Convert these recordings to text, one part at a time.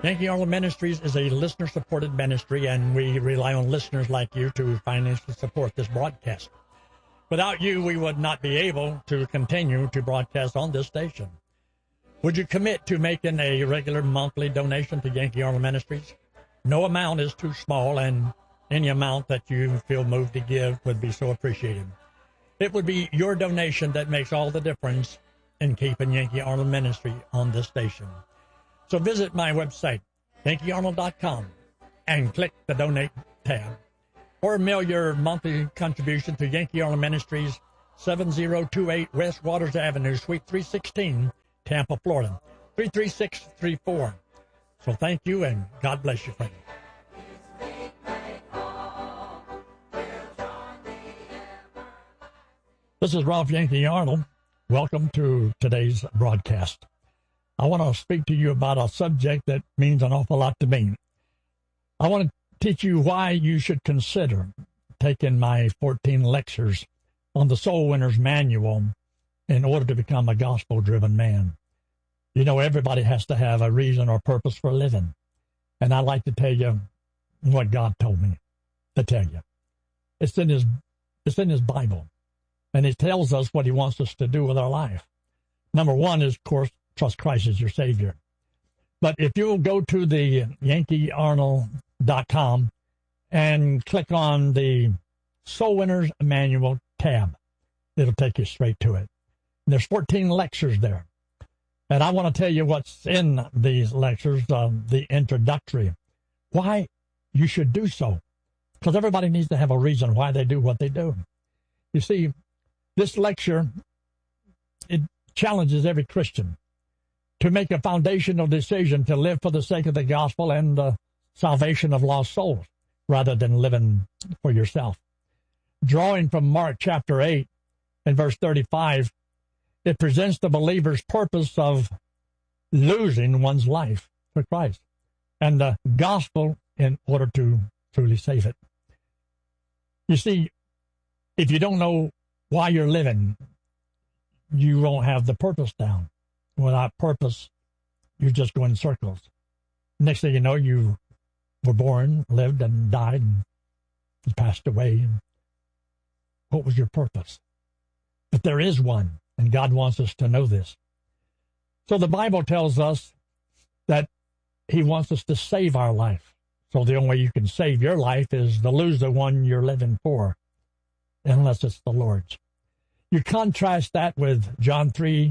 Yankee Arnold Ministries is a listener-supported ministry, and we rely on listeners like you to financially support this broadcast. Without you, we would not be able to continue to broadcast on this station. Would you commit to making a regular monthly donation to Yankee Arnold Ministries? No amount is too small, and any amount that you feel moved to give would be so appreciated. It would be your donation that makes all the difference in keeping Yankee Arnold Ministry on this station. So visit my website, yankeearnold.com, and click the Donate tab. Or mail your monthly contribution to Yankee Arnold Ministries, 7028 West Waters Avenue, Suite 316, Tampa, Florida, 33634. So thank you, and God bless you, friend. This is Ralph Yankee Arnold. Welcome to today's broadcast. I want to speak to you about a subject that means an awful lot to me. I want to teach you why you should consider taking my 14 lectures on the Soul Winner's Manual in order to become a gospel-driven man. You know, everybody has to have a reason or purpose for living. And I'd like to tell you what God told me to tell you. It's in His Bible. And He tells us what He wants us to do with our life. Number one is, of course, trust Christ as your Savior. But if you'll go to the yankeearnold.com and click on the Soul Winner's Manual tab, it'll take you straight to it. And there's 14 lectures there. And I want to tell you what's in these lectures, the introductory, why you should do so. Because everybody needs to have a reason why they do what they do. You see, this lecture, it challenges every Christian to make a foundational decision to live for the sake of the gospel and the salvation of lost souls, rather than living for yourself. Drawing from Mark chapter 8 and verse 35, it presents the believer's purpose of losing one's life for Christ and the gospel in order to truly save it. You see, if you don't know why you're living, you won't have the purpose down. Without purpose, you just go in circles. Next thing you know, you were born, lived, and died, and passed away. And what was your purpose? But there is one, and God wants us to know this. So the Bible tells us that He wants us to save our life. So the only way you can save your life is to lose the one you're living for, unless it's the Lord's. You contrast that with John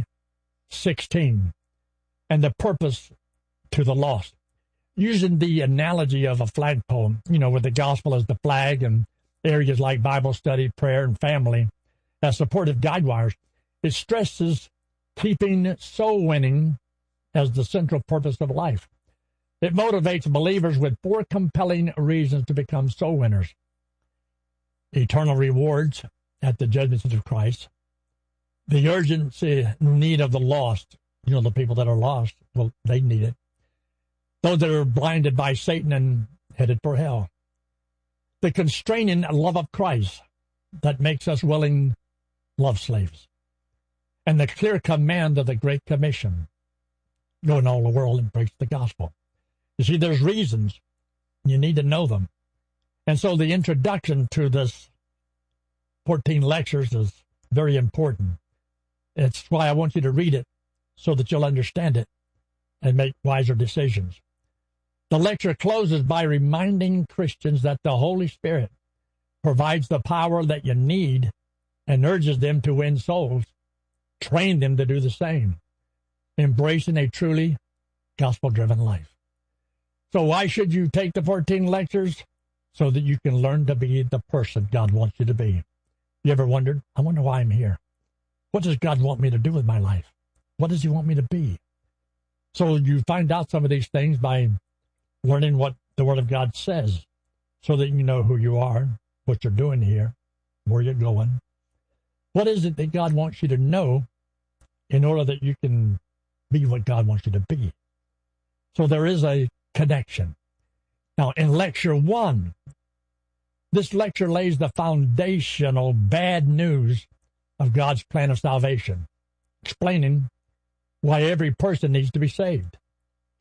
3:16 and the purpose to the lost. Using the analogy of a flagpole, you know, with the gospel as the flag and areas like Bible study, prayer, and family as supportive guide wires, it stresses keeping soul winning as the central purpose of life. It motivates believers with 4 compelling reasons to become soul winners: eternal rewards at the judgment seat of Christ, the urgency need of the lost, you know, the people that are lost, well, they need it. Those that are blinded by Satan and headed for hell. The constraining love of Christ that makes us willing love slaves. And the clear command of the Great Commission: go in all the world and preach the gospel. You see, there's reasons. You need to know them. And so the introduction to this 14 lectures is very important. It's why I want you to read it so that you'll understand it and make wiser decisions. The lecture closes by reminding Christians that the Holy Spirit provides the power that you need and urges them to win souls, train them to do the same, embracing a truly gospel-driven life. So why should you take the 14 lectures? So that you can learn to be the person God wants you to be. You ever wondered, I wonder why I'm here? What does God want me to do with my life? What does He want me to be? So you find out some of these things by learning what the Word of God says, so that you know who you are, what you're doing here, where you're going. What is it that God wants you to know in order that you can be what God wants you to be? So there is a connection. Now, in Lecture 1, this lecture lays the foundational bad news of God's plan of salvation, explaining why every person needs to be saved.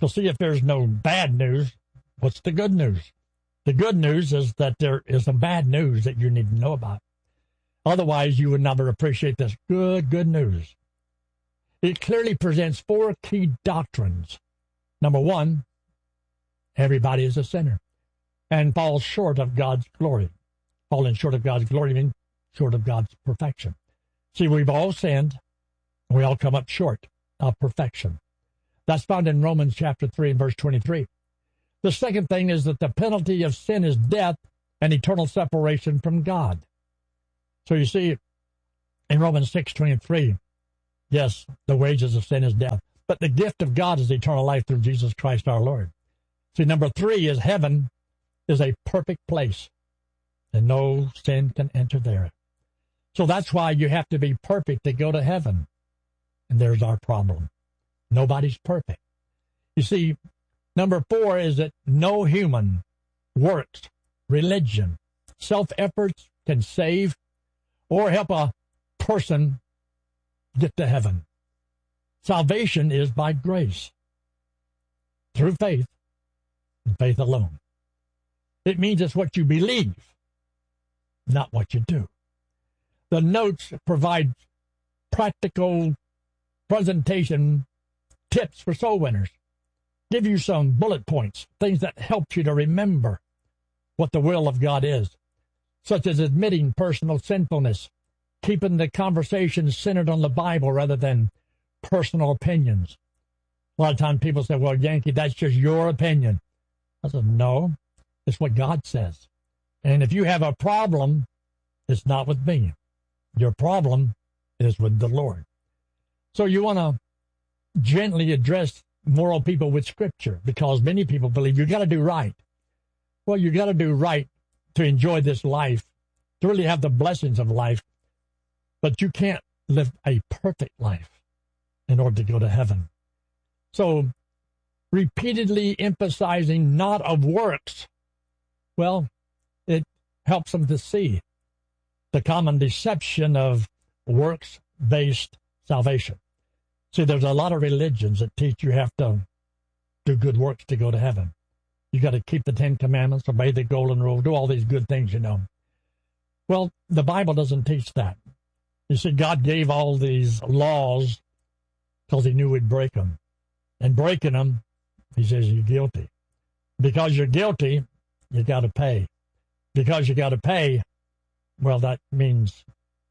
So see if there's no bad news. What's the good news? The good news is that there is some bad news that you need to know about. Otherwise, you would never appreciate this good news. It clearly presents 4 key doctrines. Number 1, everybody is a sinner and falls short of God's glory. Falling short of God's glory means short of God's perfection. See, we've all sinned. We all come up short of perfection. That's found in Romans chapter 3 and verse 23. The second thing is that the penalty of sin is death and eternal separation from God. So you see, in Romans 6:23, yes, the wages of sin is death, but the gift of God is eternal life through Jesus Christ our Lord. See, number 3 is heaven is a perfect place, and no sin can enter there. So that's why you have to be perfect to go to heaven. And there's our problem. Nobody's perfect. You see, number 4 is that no human works, religion, self-efforts can save or help a person get to heaven. Salvation is by grace, through faith, and faith alone. It means it's what you believe, not what you do. The notes provide practical presentation tips for soul winners. Give you some bullet points, things that help you to remember what the will of God is, such as admitting personal sinfulness, keeping the conversation centered on the Bible rather than personal opinions. A lot of times people say, well, Yankee, that's just your opinion. I said, no, it's what God says. And if you have a problem, it's not with me. Your problem is with the Lord. So you want to gently address moral people with Scripture, because many people believe you got to do right. Well, you got to do right to enjoy this life, to really have the blessings of life, but you can't live a perfect life in order to go to heaven. So repeatedly emphasizing not of works, well, it helps them to see the common deception of works-based salvation. See, there's a lot of religions that teach you have to do good works to go to heaven. You got to keep the 10 Commandments, obey the Golden Rule, do all these good things, you know. Well, the Bible doesn't teach that. You see, God gave all these laws because he knew we'd break them. And breaking them, he says, you're guilty. Because you're guilty, you got to pay. Because you got to pay, well, that means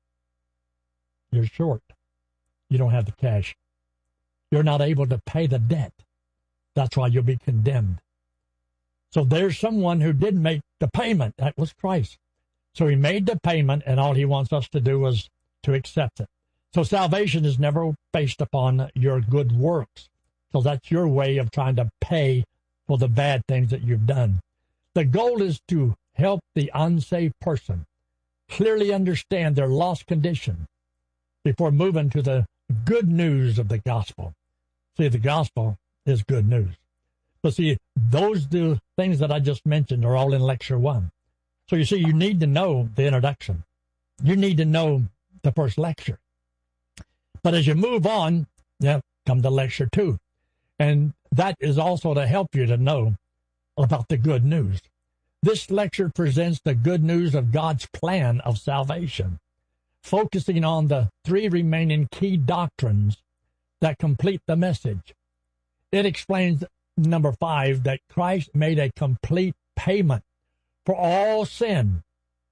you're short. You don't have the cash. You're not able to pay the debt. That's why you'll be condemned. So there's someone who did make the payment. That was Christ. So he made the payment, and all he wants us to do is to accept it. So salvation is never based upon your good works. So that's your way of trying to pay for the bad things that you've done. The goal is to help the unsaved person clearly understand their lost condition before moving to the good news of the gospel. See, the gospel is good news. But see, those things that I just mentioned are all in Lecture 1. So you see, you need to know the introduction. You need to know the first lecture. But as you move on, come to Lecture 2. And that is also to help you to know about the good news. This lecture presents the good news of God's plan of salvation, focusing on the 3 remaining key doctrines that complete the message. It explains, number 5, that Christ made a complete payment for all sin,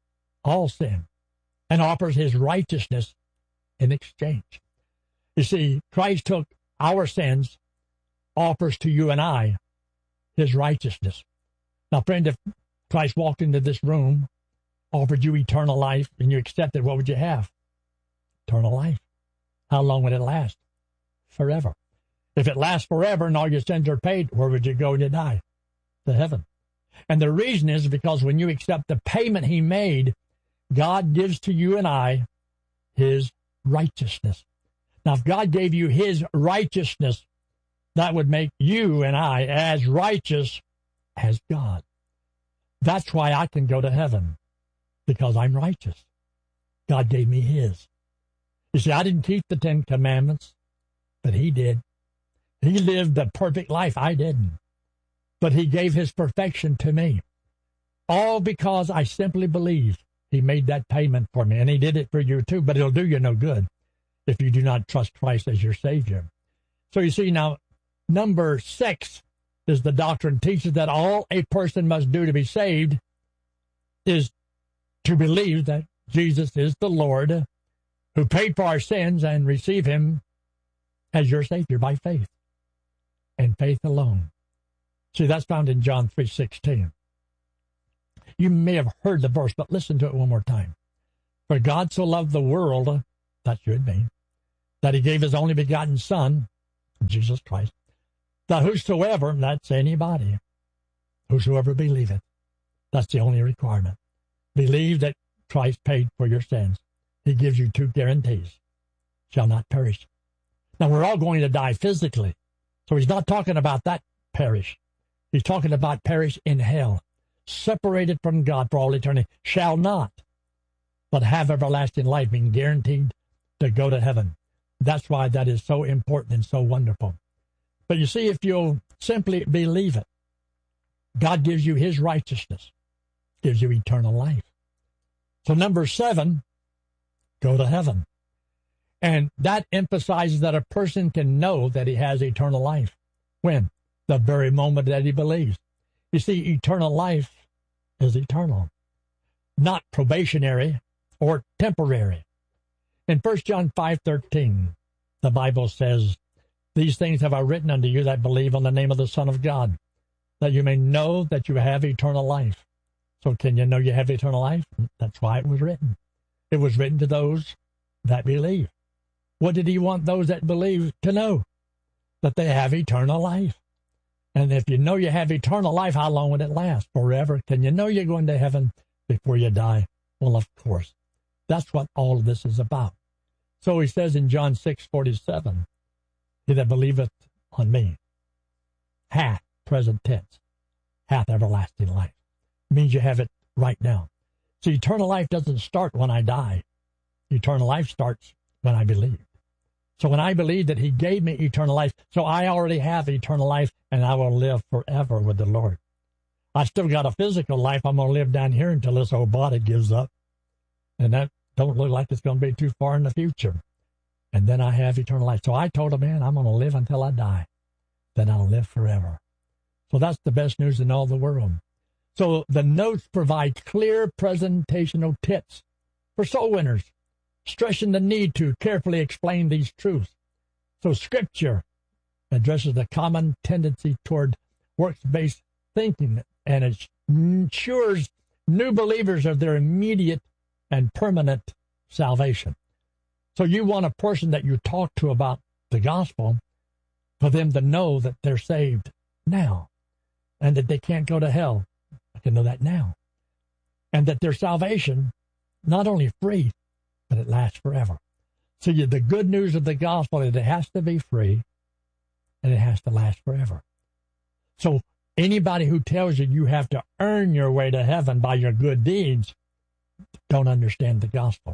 and offers his righteousness in exchange. You see, Christ took our sins, offers to you and I his righteousness. Now, friend, if Christ walked into this room, offered you eternal life, and you accepted, what would you have? Eternal life. How long would it last? Forever. If it lasts forever and all your sins are paid, where would you go to die? To heaven. And the reason is because when you accept the payment he made, God gives to you and I his righteousness. Now, if God gave you his righteousness, that would make you and I as righteous as God. That's why I can go to heaven, because I'm righteous. God gave me his. You see, I didn't keep the 10 Commandments, but he did. He lived the perfect life. I didn't. But he gave his perfection to me. All because I simply believe he made that payment for me. And he did it for you too, but it'll do you no good if you do not trust Christ as your Savior. So you see now, number 6 is the doctrine teaches that all a person must do to be saved is to believe that Jesus is the Lord who paid for our sins and receive him as your Savior by faith and faith alone. See, that's found in John 3:16. You may have heard the verse, but listen to it one more time. For God so loved the world, that should be, that he gave his only begotten Son, Jesus Christ, that whosoever, that's anybody, whosoever believeth, that's the only requirement. Believe that Christ paid for your sins. He gives you 2 guarantees. Shall not perish. Now, we're all going to die physically. So he's not talking about that perish. He's talking about perish in hell, separated from God for all eternity. Shall not, but have everlasting life, being guaranteed to go to heaven. That's why that is so important and so wonderful. But you see, if you'll simply believe it, God gives you his righteousness, gives you eternal life. So number 7, go to heaven. And that emphasizes that a person can know that he has eternal life. When? The very moment that he believes. You see, eternal life is eternal, not probationary or temporary. In 1 John 5:13, the Bible says, these things have I written unto you that believe on the name of the Son of God, that you may know that you have eternal life. So can you know you have eternal life? That's why it was written. It was written to those that believe. What did he want those that believe to know? That they have eternal life. And if you know you have eternal life, how long would it last? Forever. Can you know you're going to heaven before you die? Well, of course. That's what all of this is about. So he says in John 6:47, he that believeth on me hath, present tense, hath everlasting life. It means you have it right now. So eternal life doesn't start when I die. Eternal life starts when I believe. So when I believe that he gave me eternal life, so I already have eternal life, and I will live forever with the Lord. I still got a physical life. I'm going to live down here until this old body gives up. And that don't look like it's going to be too far in the future. And then I have eternal life. So I told him, man, I'm going to live until I die. Then I'll live forever. So that's the best news in all the world. So the notes provide clear presentational tips for soul winners, stressing the need to carefully explain these truths. So Scripture addresses the common tendency toward works-based thinking and ensures new believers of their immediate and permanent salvation. So you want a person that you talk to about the gospel for them to know that they're saved now and that they can't go to hell. I can know that now. And that their salvation, not only free, but it lasts forever. So the good news of the gospel is it has to be free and it has to last forever. So anybody who tells you you have to earn your way to heaven by your good deeds don't understand the gospel.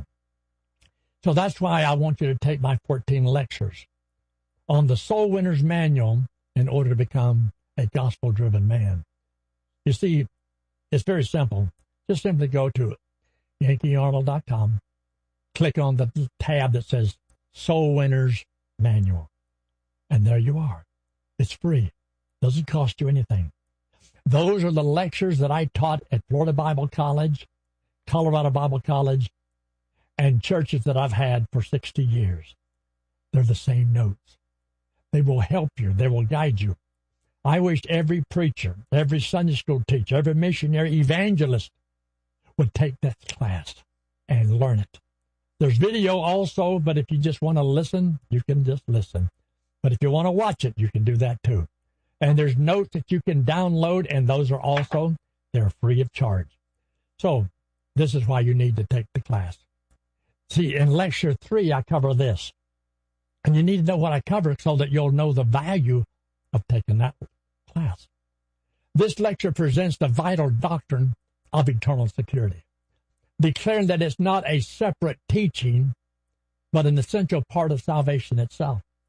So that's why I want you to take my 14 lectures on the Soul Winner's Manual in order to become a gospel-driven man. You see, it's very simple. Just simply go to yankeearnold.com, click on the tab that says Soul Winner's Manual, and there you are. It's free. Doesn't cost you anything. Those are the lectures that I taught at Florida Bible College, Colorado Bible College, and churches that I've had for 60 years. They're the same notes. They will help you. They will guide you. I wish every preacher, every Sunday school teacher, every missionary, evangelist would take that class and learn it. There's video also, but if you just want to listen, you can just listen. But if you want to watch it, you can do that too. And there's notes that you can download, and those are also, they're free of charge. So this is why you need to take the class. See, in Lecture 3, I cover this. And you need to know what I cover so that you'll know the value of taking that class. This lecture presents the vital doctrine of eternal security, declaring that it's not a separate teaching, but an essential part of salvation itself.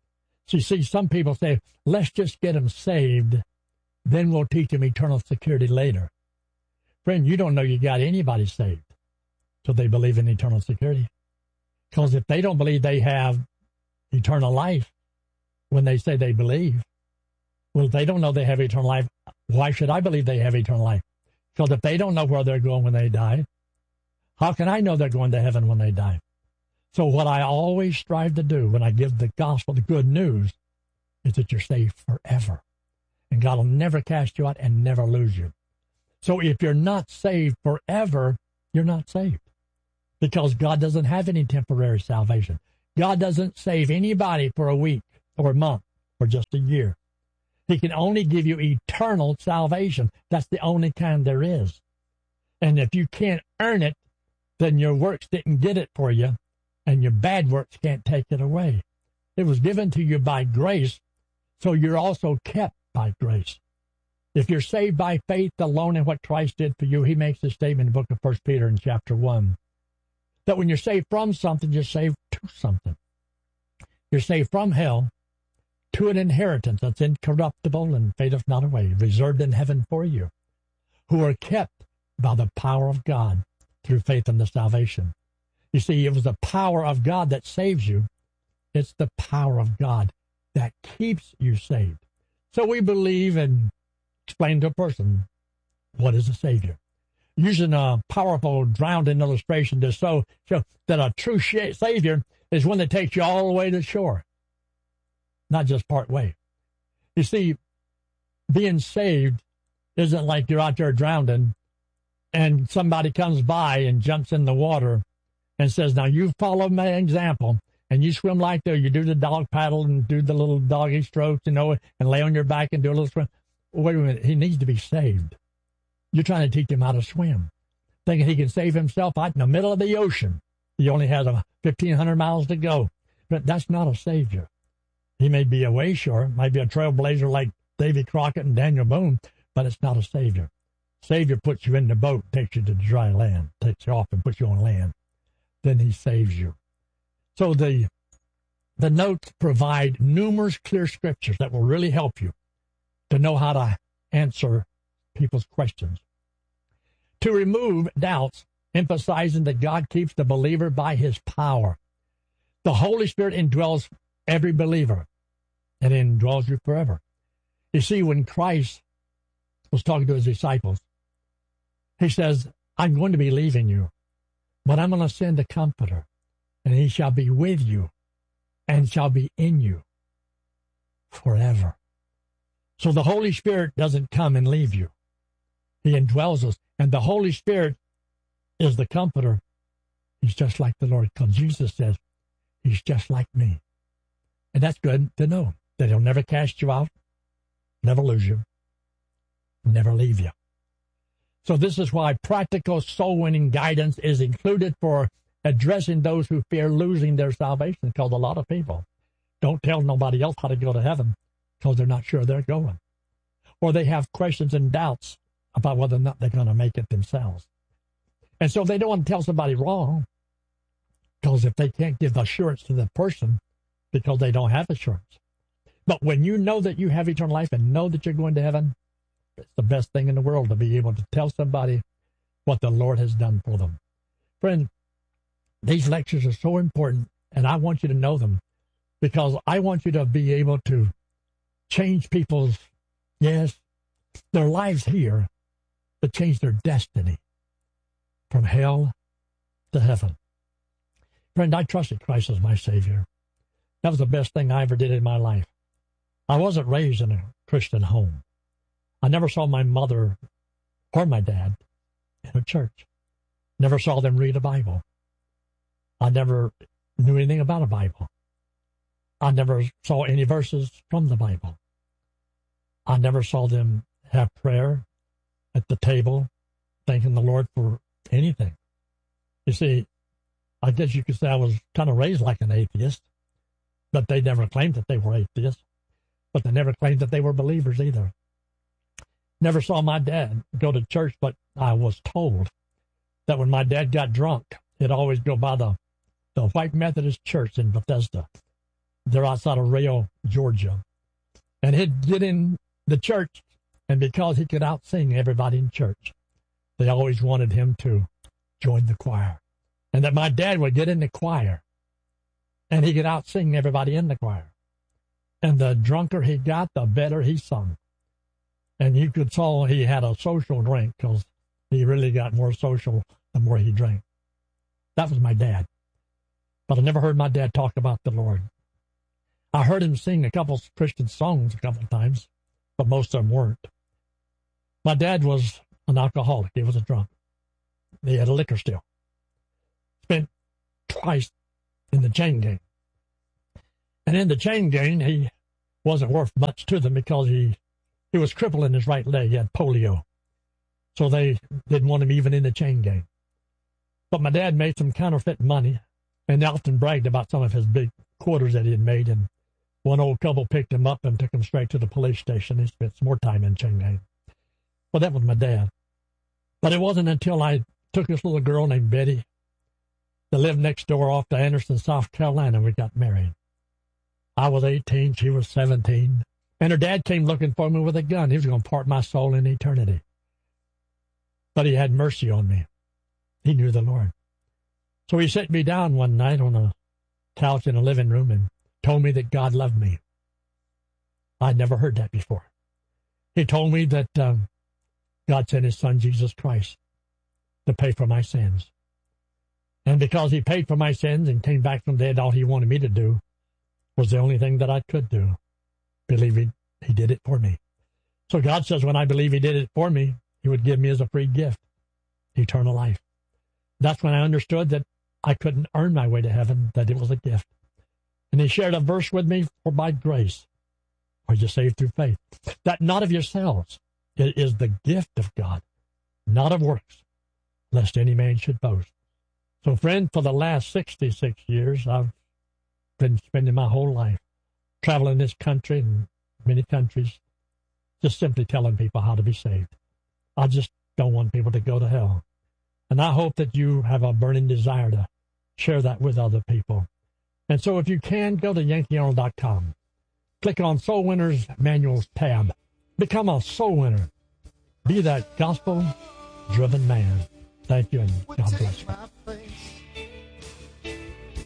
So you see, some people say, let's just get them saved, then we'll teach them eternal security later. Friend, you don't know you got anybody saved till they believe in eternal security. Because if they don't believe they have eternal life when they say they believe, well, if they don't know they have eternal life, why should I believe they have eternal life? Because if they don't know where they're going when they die, how can I know they're going to heaven when they die? So what I always strive to do when I give the gospel, the good news, is that you're saved forever. And God will never cast you out and never lose you. So if you're not saved forever, you're not saved. Because God doesn't have any temporary salvation. God doesn't save anybody for a week or a month or just a year. He can only give you eternal salvation. That's the only kind there is. And if you can't earn it, then your works didn't get it for you, and your bad works can't take it away. It was given to you by grace, so you're also kept by grace. If you're saved by faith alone in what Christ did for you, he makes this statement in the book of 1 Peter in chapter 1, that when you're saved from something, you're saved to something. You're saved from hell to an inheritance that's incorruptible and fadeth not away, reserved in heaven for you, who are kept by the power of God through faith in the salvation. You see, it was the power of God that saves you. It's the power of God that keeps you saved. So we believe and explain to a person what is a Savior. Using a powerful drowning illustration to show that a true Savior is one that takes you all the way to shore, not just part way. You see, being saved isn't like you're out there drowning and somebody comes by and jumps in the water and says, now you follow my example and you swim like that. You do the dog paddle and do the little doggy strokes, and lay on your back and do a little swim. Wait a minute, he needs to be saved. You're trying to teach him how to swim, thinking he can save himself out in the middle of the ocean. He only has 1,500 miles to go. But that's not a Savior. He may be a wayshore, might be a trailblazer like Davy Crockett and Daniel Boone, but it's not a Savior. Savior puts you in the boat, takes you to dry land, takes you off and puts you on land. Then he saves you. So the notes provide numerous clear scriptures that will really help you to know how to answer people's questions. To remove doubts, emphasizing that God keeps the believer by his power. The Holy Spirit indwells every believer and indwells you forever. You see, when Christ was talking to his disciples, he says, I'm going to be leaving you, but I'm going to send a comforter, and he shall be with you and shall be in you forever. So the Holy Spirit doesn't come and leave you. He indwells us, and the Holy Spirit is the comforter. He's just like the Lord, because Jesus says, he's just like me. And that's good to know, that he'll never cast you out, never lose you, never leave you. So this is why practical soul-winning guidance is included for addressing those who fear losing their salvation, because a lot of people don't tell nobody else how to go to heaven because they're not sure they're going. Or they have questions and doubts about whether or not they're going to make it themselves. And so they don't want to tell somebody wrong, because if they can't give assurance to the person because they don't have assurance. But when you know that you have eternal life and know that you're going to heaven, it's the best thing in the world to be able to tell somebody what the Lord has done for them. Friend, these lectures are so important, and I want you to know them, because I want you to be able to change people's, yes, their lives here, but change their destiny from hell to heaven. Friend, I trusted Christ as my Savior. That was the best thing I ever did in my life. I wasn't raised in a Christian home. I never saw my mother or my dad in a church. Never saw them read a Bible. I never knew anything about a Bible. I never saw any verses from the Bible. I never saw them have prayer at the table, thanking the Lord for anything. You see, I guess you could say I was kind of raised like an atheist, but they never claimed that they were atheists, but they never claimed that they were believers either. Never saw my dad go to church, but I was told that when my dad got drunk, he'd always go by the White Methodist Church in Bethesda. They're outside of Rail, Georgia. And he'd get in the church, and because he could out-sing everybody in church, they always wanted him to join the choir. And that my dad would get in the choir, and he could out-sing everybody in the choir. And the drunker he got, the better he sung. And you could tell he had a social drink, because he really got more social the more he drank. That was my dad. But I never heard my dad talk about the Lord. I heard him sing a couple Christian songs a couple of times, but most of them weren't. My dad was an alcoholic. He was a drunk. He had a liquor still. Spent twice in the chain gang. And in the chain gang, he wasn't worth much to them because he was crippled in his right leg. He had polio. So they didn't want him even in the chain gang. But my dad made some counterfeit money, and they often bragged about some of his big quarters that he had made. And one old couple picked him up and took him straight to the police station. He spent some more time in chain gang. Well, that was my dad. But it wasn't until I took this little girl named Betty that lived next door off to Anderson, South Carolina, we got married. I was 18, she was 17. And her dad came looking for me with a gun. He was going to part my soul in eternity. But he had mercy on me. He knew the Lord. So he set me down one night on a couch in a living room and told me that God loved me. I'd never heard that before. He told me that God sent his son, Jesus Christ, to pay for my sins. And because he paid for my sins and came back from dead, all he wanted me to do was the only thing that I could do. Believe he did it for me. So God says when I believe he did it for me, he would give me as a free gift eternal life. That's when I understood that I couldn't earn my way to heaven, that it was a gift. And he shared a verse with me, for by grace are you saved through faith. That not of yourselves, it is the gift of God, not of works, lest any man should boast. So friend, for the last 66 years, I've been spending my whole life traveling this country and many countries, just simply telling people how to be saved. I just don't want people to go to hell. And I hope that you have a burning desire to share that with other people. And so if you can, go to yankeearnold.com. Click on Soul Winners Manuals tab. Become a soul winner. Be that gospel-driven man. Thank you, and God bless you.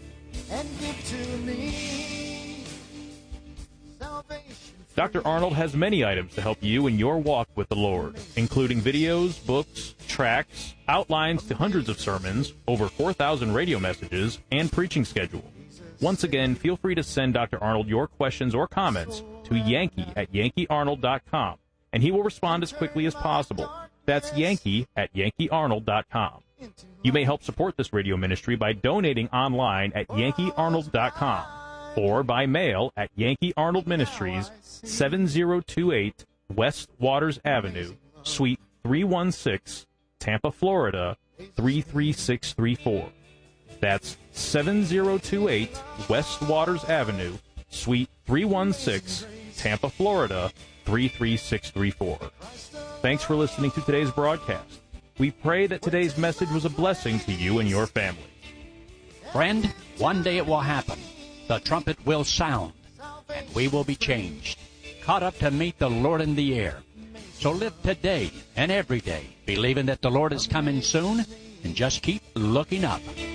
Dr. Arnold has many items to help you in your walk with the Lord, including videos, books, tracts, outlines to hundreds of sermons, over 4,000 radio messages, and preaching schedule. Once again, feel free to send Dr. Arnold your questions or comments to yankee@yankeearnold.com, and he will respond as quickly as possible. That's yankee@yankeearnold.com. You may help support this radio ministry by donating online at yankeearnold.com or by mail at Yankee Arnold Ministries, 7028 West Waters Avenue, Suite 316, Tampa, Florida, 33634. That's 7028 West Waters Avenue, Suite 316, Tampa, Florida, 33634. Thanks for listening to today's broadcast. We pray that today's message was a blessing to you and your family. Friend, one day it will happen. The trumpet will sound, and we will be changed, caught up to meet the Lord in the air. So live today and every day, believing that the Lord is coming soon, and just keep looking up.